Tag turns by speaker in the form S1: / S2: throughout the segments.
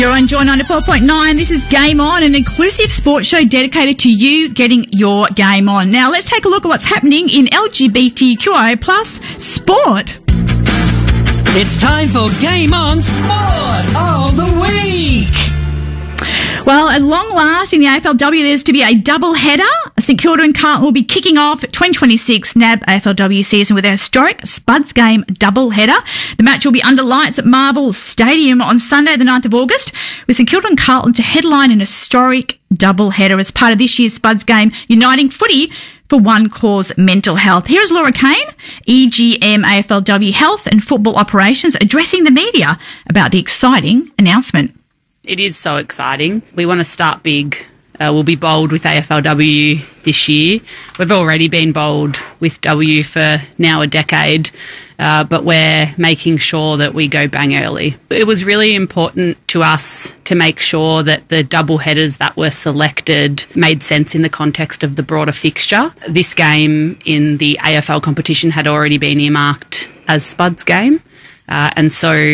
S1: You're on Joy 94.9. This is Game On, an inclusive sports show dedicated to you getting your game on. Now, let's take a look at what's happening in LGBTQI plus sport.
S2: It's time for Game On Sport of the Week.
S1: Well, at long last in the AFLW, there's to be a double header. St Kilda and Carlton will be kicking off 2026 NAB AFLW season with a historic Spuds game double header. The match will be under lights at Marvel Stadium on Sunday, the 9th of August, with St Kilda and Carlton to headline an historic double header as part of this year's Spuds game, uniting footy for one cause, mental health. Here's Laura Kane, EGM AFLW Health and Football Operations, addressing the media about the exciting announcement.
S3: It is so exciting. We want to start big. We'll be bold with AFLW this year. We've already been bold with W for now a decade, but we're making sure that we go bang early. It was really important to us to make sure that the double headers that were selected made sense in the context of the broader fixture. This game in the AFL competition had already been earmarked as Spuds game, and so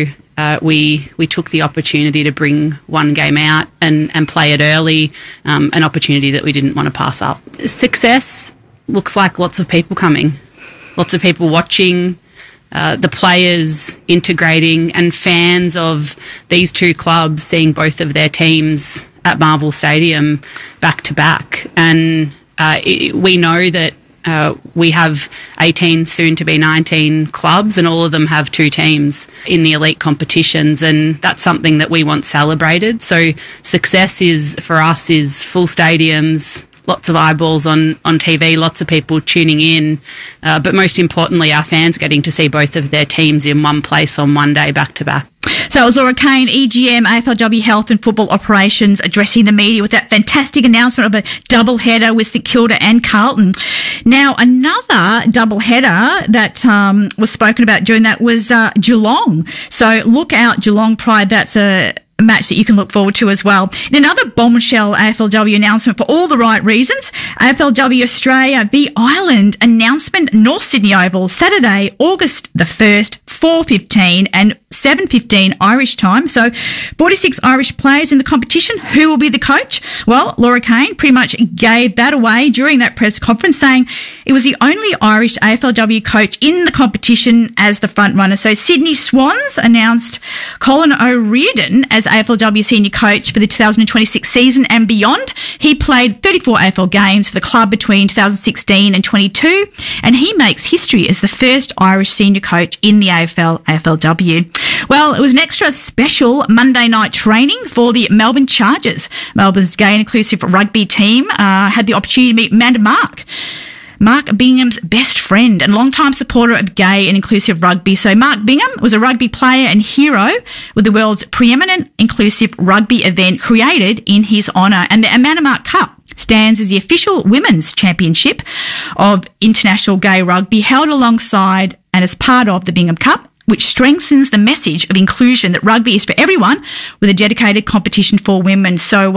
S3: we took the opportunity to bring one game out and play it early, an opportunity that we didn't want to pass up. Success looks like lots of people coming, lots of people watching, the players integrating, and fans of these two clubs seeing both of their teams at Marvel Stadium back to back. And we know that we have 18, soon to be 19 clubs, and all of them have two teams in the elite competitions, and that's something that we want celebrated. So success for us is full stadiums, lots of eyeballs on TV, lots of people tuning in, but most importantly, our fans getting to see both of their teams in one place on one day back to back.
S1: So it was Laura Kane, EGM, AFLW Health and Football Operations, addressing the media with that fantastic announcement of a double header with St Kilda and Carlton. Now, another double header that was spoken about during that was Geelong. So look out, Geelong Pride. That's a match that you can look forward to as well. In another bombshell AFLW announcement for all the right reasons, AFLW Australia v Ireland announcement, North Sydney Oval, Saturday, August the 1st, 4:15 and 7:15 Irish time. So 46 Irish players in the competition. Who will be the coach? Well, Laura Kane pretty much gave that away during that press conference, saying it was the only Irish AFLW coach in the competition as the front runner. So Sydney Swans announced Colin O'Riordan as AFLW senior coach for the 2026 season and beyond. He played 34 AFL games for the club between 2016 and 22, and he makes history as the first Irish senior coach in the AFLW. Well, it was an extra special Monday night training for the Melbourne Chargers. Melbourne's gay and inclusive rugby team had the opportunity to meet Amanda Mark Bingham's best friend and longtime supporter of gay and inclusive rugby. So Mark Bingham was a rugby player and hero with the world's preeminent inclusive rugby event created in his honour. And the Amanda Mark Cup stands as the official women's championship of international gay rugby, held alongside and as part of the Bingham Cup, which strengthens the message of inclusion that rugby is for everyone with a dedicated competition for women. So,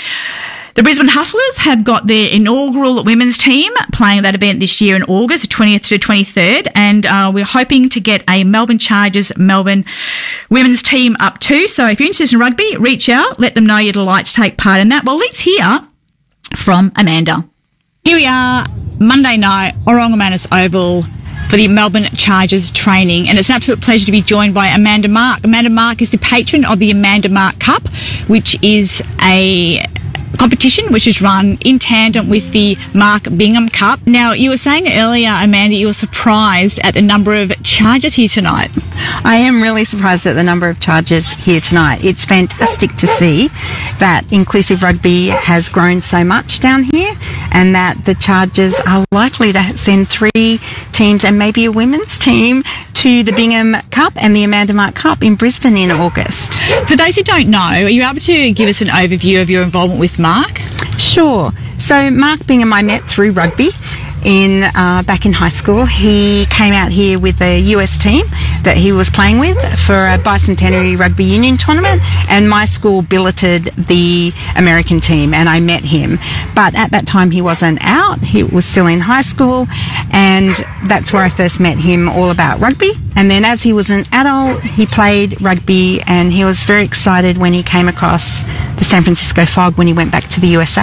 S1: the Brisbane Hustlers have got their inaugural women's team playing that event this year in August, 20th to 23rd, and we're hoping to get a Melbourne Chargers, Melbourne women's team up too. So if you're interested in rugby, reach out, let them know you'd like to take part in that. Well, let's hear from Amanda. Here we are, Monday night, Orong Manus Oval, for the Melbourne Chargers training, and it's an absolute pleasure to be joined by Amanda Mark. Amanda Mark is the patron of the Amanda Mark Cup, which is a competition which is run in tandem with the Mark Bingham Cup. Now, you were saying earlier, Amanda, you were surprised at the number of charges here tonight.
S4: I am really surprised at the number of charges here tonight. It's fantastic to see that inclusive rugby has grown so much down here, and that the Chargers are likely to send 3 teams and maybe a women's team to the Bingham Cup and the Amanda Mark Cup in Brisbane in August.
S1: For those who don't know, are you able to give us an overview of your involvement with Mark?
S4: Sure. So Mark Bingham I met through rugby. back in high school. He came out here with the US team that he was playing with for a bicentenary rugby union tournament, and my school billeted the American team, and I met him. But at that time he wasn't out, he was still in high school, and that's where I first met him all about rugby. And then as he was an adult, he played rugby, and he was very excited when he came across the San Francisco Fog when he went back to the USA.